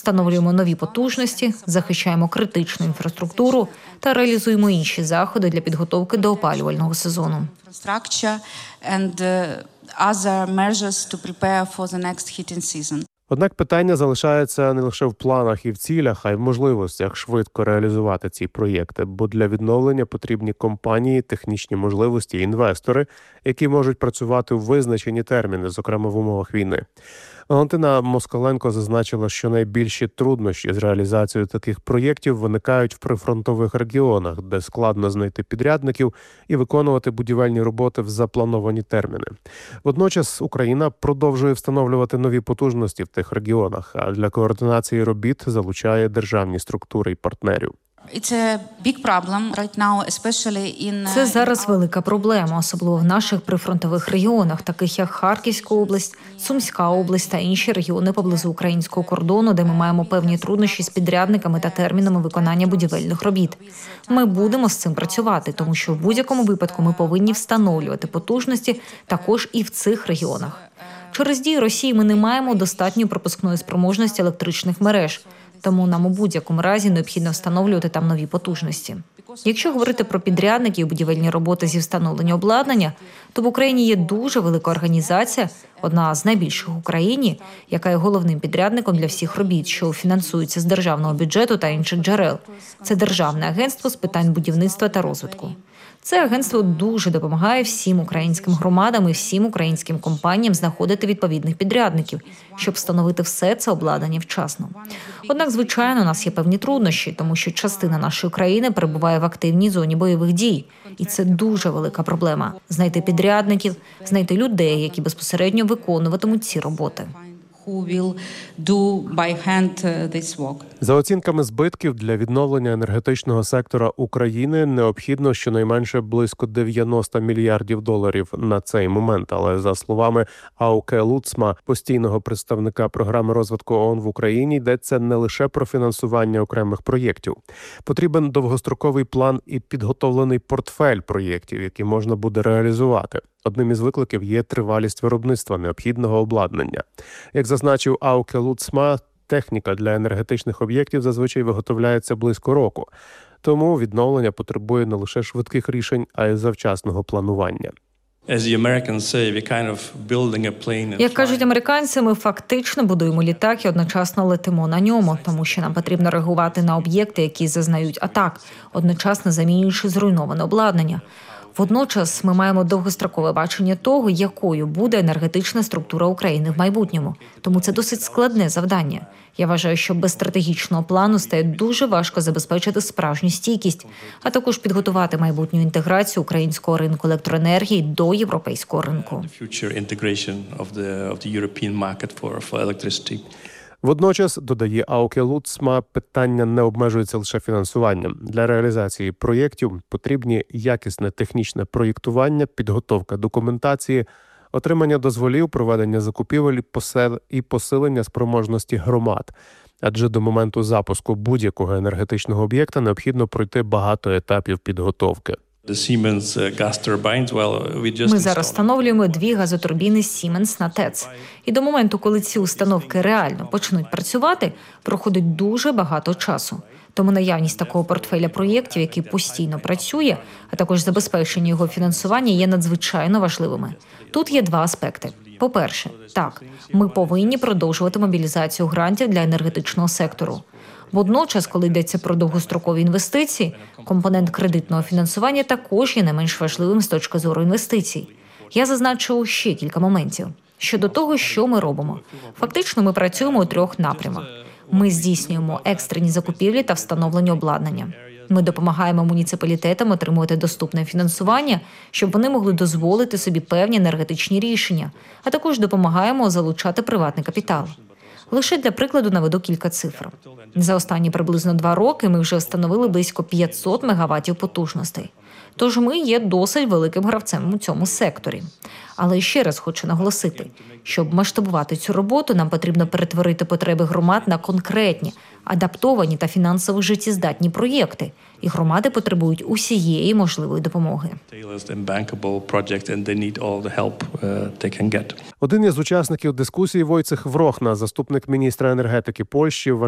Встановлюємо нові потужності, захищаємо критичну інфраструктуру та реалізуємо інші заходи для підготовки до опалювального сезону. Однак питання залишається не лише в планах і в цілях, а й в можливостях швидко реалізувати ці проєкти, бо для відновлення потрібні компанії, технічні можливості і інвестори, які можуть працювати у визначені терміни, зокрема в умовах війни. Валентина Москаленко зазначила, що найбільші труднощі з реалізацією таких проєктів виникають в прифронтових регіонах, де складно знайти підрядників і виконувати будівельні роботи в заплановані терміни. Водночас Україна продовжує встановлювати нові потужності в тих регіонах, а для координації робіт залучає державні структури і партнерів. Це зараз велика проблема, особливо в наших прифронтових регіонах, таких як Харківська область, Сумська область та інші регіони поблизу українського кордону, де ми маємо певні труднощі з підрядниками та термінами виконання будівельних робіт. Ми будемо з цим працювати, тому що в будь-якому випадку ми повинні встановлювати потужності також і в цих регіонах. Через дії Росії ми не маємо достатньої пропускної спроможності електричних мереж, тому нам у будь-якому разі необхідно встановлювати там нові потужності. Якщо говорити про підрядників і будівельні роботи зі встановлення обладнання, то в Україні є дуже велика організація, одна з найбільших в Україні, яка є головним підрядником для всіх робіт, що фінансуються з державного бюджету та інших джерел. Це Державне агентство з питань будівництва та розвитку. Це агентство дуже допомагає всім українським громадам і всім українським компаніям знаходити відповідних підрядників, щоб встановити все це обладнання вчасно. Однак, звичайно, у нас є певні труднощі, тому що частина нашої країни перебуває в активній зоні бойових дій. І це дуже велика проблема – знайти підрядників, знайти людей, які безпосередньо виконуватимуть ці роботи. За оцінками збитків, для відновлення енергетичного сектора України необхідно щонайменше близько 90 мільярдів доларів на цей момент. Але за словами Ауке Луцма, постійного представника програми розвитку ООН в Україні, йдеться не лише про фінансування окремих проєктів. Потрібен довгостроковий план і підготовлений портфель проєктів, які можна буде реалізувати. Одним із викликів є тривалість виробництва необхідного обладнання. Як зазначив Ауке Луцма, техніка для енергетичних об'єктів зазвичай виготовляється близько року. Тому відновлення потребує не лише швидких рішень, а й завчасного планування. Як кажуть американці, ми фактично будуємо літак і одночасно летимо на ньому, тому що нам потрібно реагувати на об'єкти, які зазнають атак, одночасно замінюючи зруйноване обладнання. Водночас ми маємо довгострокове бачення того, якою буде енергетична структура України в майбутньому. Тому це досить складне завдання. Я вважаю, що без стратегічного плану стає дуже важко забезпечити справжню стійкість, а також підготувати майбутню інтеграцію українського ринку електроенергії до європейського ринку. Водночас, додає Ауке Луцма, питання не обмежується лише фінансуванням. Для реалізації проєктів потрібні якісне технічне проєктування, підготовка документації, отримання дозволів, проведення закупівель і посилення спроможності громад. Адже до моменту запуску будь-якого енергетичного об'єкта необхідно пройти багато етапів підготовки. Ми зараз встановлюємо 2 газотурбіни Siemens на ТЕЦ. І до моменту, коли ці установки реально почнуть працювати, проходить дуже багато часу. Тому наявність такого портфеля проєктів, який постійно працює, а також забезпечення його фінансування є надзвичайно важливими. Тут є 2 аспекти. По-перше, так, ми повинні продовжувати мобілізацію грантів для енергетичного сектору. Водночас, коли йдеться про довгострокові інвестиції, компонент кредитного фінансування також є не менш важливим з точки зору інвестицій. Я зазначу ще кілька моментів. Щодо того, що ми робимо. Фактично, ми працюємо у 3 напрямах. Ми здійснюємо екстрені закупівлі та встановлення обладнання. Ми допомагаємо муніципалітетам отримувати доступне фінансування, щоб вони могли дозволити собі певні енергетичні рішення, а також допомагаємо залучати приватний капітал. Лише для прикладу наведу кілька цифр. За останні приблизно 2 роки ми вже встановили близько 500 мегаваттів потужностей. Тож ми є досить великим гравцем у цьому секторі. Але ще раз хочу наголосити, щоб масштабувати цю роботу, нам потрібно перетворити потреби громад на конкретні, адаптовані та фінансово життєздатні проєкти. І громади потребують усієї можливої допомоги. Один із учасників дискусії Войцех Врохна, заступник міністра енергетики Польщі,